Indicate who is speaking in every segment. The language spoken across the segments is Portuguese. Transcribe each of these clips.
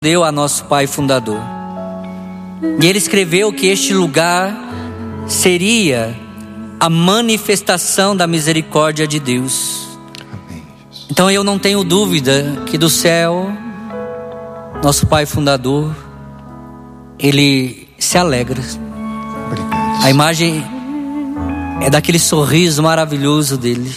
Speaker 1: deu a nosso pai fundador. E ele escreveu que este lugar seria a manifestação da misericórdia de Deus. Então eu não tenho dúvida que do céu, nosso pai fundador, ele se alegra.
Speaker 2: Obrigado.
Speaker 1: A imagem é daquele sorriso maravilhoso dele.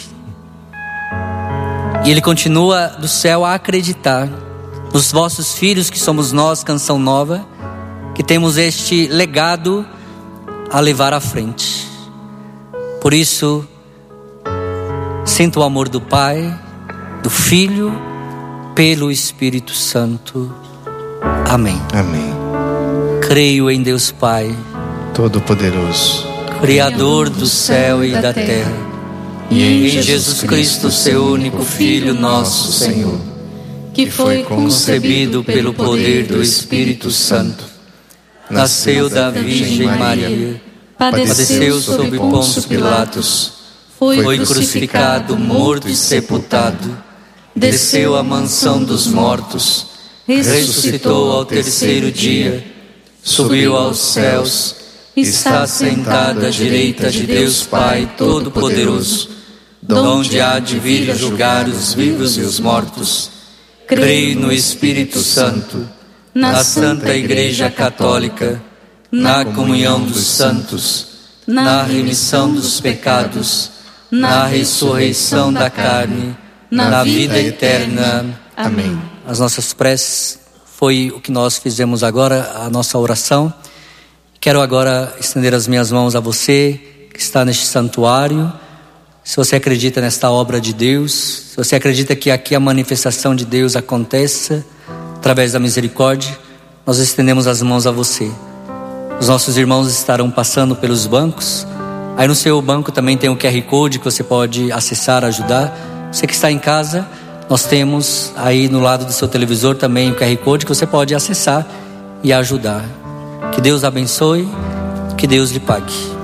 Speaker 1: E ele continua do céu a acreditar nos vossos filhos, que somos nós, Canção Nova, que temos este legado a levar à frente. Por isso, sinto o amor do Pai, do Filho, pelo Espírito Santo. Amém.
Speaker 2: Amém.
Speaker 1: Creio em Deus Pai,
Speaker 2: Todo-Poderoso,
Speaker 1: Criador do céu e da terra, e em Jesus Cristo, seu único Filho, nosso Senhor, que foi concebido pelo poder do Espírito Santo, nasceu da Virgem Maria, padeceu sob Pôncio Pilatos, foi crucificado, morto e sepultado, desceu à mansão dos mortos, ressuscitou ao terceiro dia, subiu aos céus, está sentado à direita de Deus Pai Todo-Poderoso, donde há de vir julgar os vivos e os mortos. Creio no Espírito Santo, na Santa Igreja Católica, na comunhão dos santos, na remissão dos pecados, na ressurreição da carne, na vida eterna. Amém. As nossas preces foi o que nós fizemos agora, a nossa oração. Quero agora estender as minhas mãos a você que está neste santuário. Se você acredita nesta obra de Deus, se você acredita que aqui a manifestação de Deus aconteça através da misericórdia, nós estendemos as mãos a você. Os nossos irmãos estarão passando pelos bancos. Aí no seu banco também tem o QR Code que você pode acessar, ajudar. Você que está em casa, nós temos aí no lado do seu televisor também o QR Code que você pode acessar e ajudar. Que Deus abençoe, que Deus lhe pague.